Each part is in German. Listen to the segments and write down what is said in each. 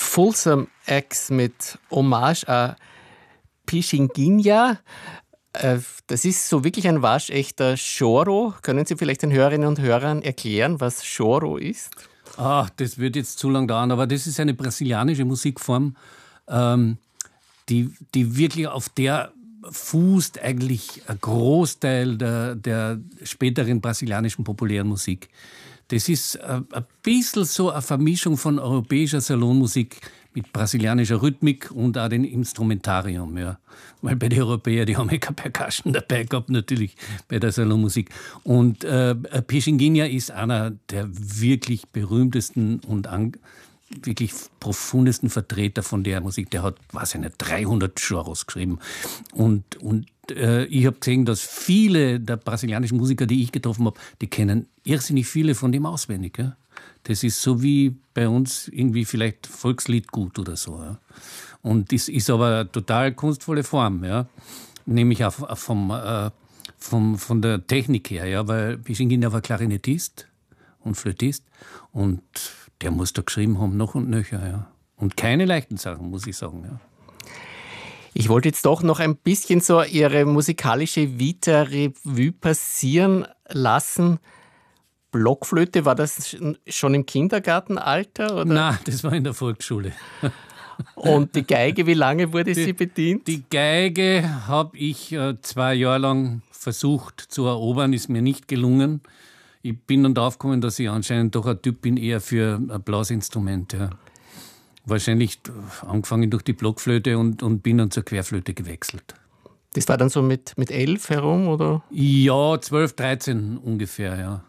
Folsom X mit Hommage à Pichinguinha. Das ist so wirklich ein waschechter Choro. Können Sie vielleicht den Hörerinnen und Hörern erklären, was Choro ist? Das wird jetzt zu lang dauern, aber das ist eine brasilianische Musikform, die wirklich auf der fußt eigentlich ein Großteil der späteren brasilianischen populären Musik. Das ist ein bisschen so eine Vermischung von europäischer Salonmusik mit brasilianischer Rhythmik und auch dem Instrumentarium. Ja. Weil bei den Europäern, die haben ja keine Percussion dabei gehabt, natürlich bei der Salonmusik. Und Pichinguinha ist einer der wirklich berühmtesten und wirklich profundesten Vertreter von der Musik. Der hat, weiß ich nicht, 300 Choros geschrieben. Und ich habe gesehen, dass viele der brasilianischen Musiker, die ich getroffen habe, die kennen irrsinnig viele von dem auswendig. Ja? Das ist so wie bei uns irgendwie vielleicht Volksliedgut oder so. Ja? Und das ist aber eine total kunstvolle Form, ja? Nämlich auch von der Technik her, ja? Weil Pichinguinha war Klarinettist und Flötist und der muss da geschrieben haben, noch und nöcher. Ja? Und keine leichten Sachen, muss ich sagen. Ja? Ich wollte jetzt doch noch ein bisschen so Ihre musikalische Vita Revue passieren lassen. Blockflöte, war das schon im Kindergartenalter? Oder? Nein, das war in der Volksschule. Und die Geige, wie lange wurde sie bedient? Die Geige habe ich 2 Jahre lang versucht zu erobern, ist mir nicht gelungen. Ich bin dann draufgekommen, dass ich anscheinend doch ein Typ bin, eher für ein Blasinstrument. Ja. Wahrscheinlich angefangen durch die Blockflöte und bin dann zur Querflöte gewechselt. Das war dann so mit 11 herum, oder? Ja, 12, 13 ungefähr, ja.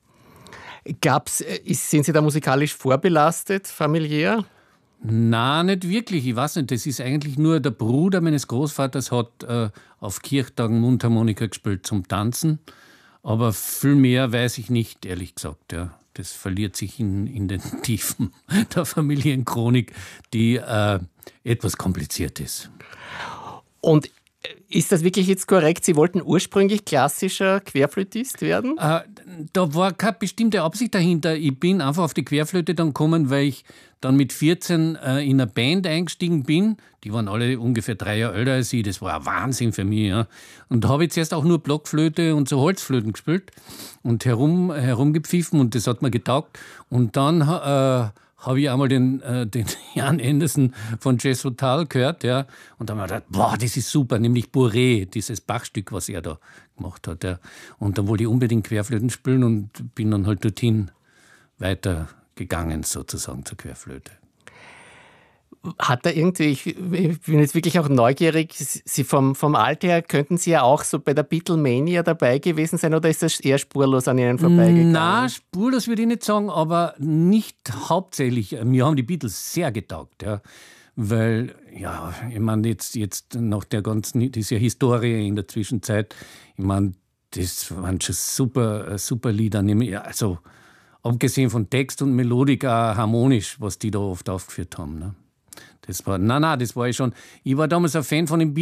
Sind Sie da musikalisch vorbelastet, familiär? Nein, nicht wirklich. Ich weiß nicht, das ist eigentlich nur der Bruder meines Großvaters hat auf Kirchtagen Mundharmonika gespielt zum Tanzen. Aber viel mehr weiß ich nicht, ehrlich gesagt. Ja. Das verliert sich in den Tiefen der Familienchronik, die etwas kompliziert ist. Und ist das wirklich jetzt korrekt? Sie wollten ursprünglich klassischer Querflötist werden? Da war keine bestimmte Absicht dahinter. Ich bin einfach auf die Querflöte dann gekommen, weil ich dann mit 14 in eine Band eingestiegen bin. Die waren alle ungefähr 3 Jahre älter als ich. Das war ein Wahnsinn für mich. Ja. Und da habe ich zuerst auch nur Blockflöte und so Holzflöten gespielt und herumgepfiffen und das hat mir getaugt. Und dann habe ich einmal den Jan Anderson von Jazz Total gehört, ja, und dann habe ich gedacht, boah, das ist super, nämlich Bourrée, dieses Bachstück, was er da gemacht hat, ja. Und dann wollte ich unbedingt Querflöten spielen und bin dann halt dorthin weitergegangen, sozusagen zur Querflöte. Hat er irgendwie, ich bin jetzt wirklich auch neugierig, Sie vom Alter her, könnten Sie ja auch so bei der Beatlemania dabei gewesen sein oder ist das eher spurlos an Ihnen vorbeigegangen? Nein, spurlos würde ich nicht sagen, aber nicht hauptsächlich. Mir haben die Beatles sehr getaugt, ja. Weil, ja, ich meine, jetzt nach der ganzen, dieser Historie in der Zwischenzeit, ich meine, das waren schon super Lieder, also abgesehen von Text und Melodik auch harmonisch, was die da oft aufgeführt haben, ne. Das war ich schon. Ich war damals ein Fan von den Beatles.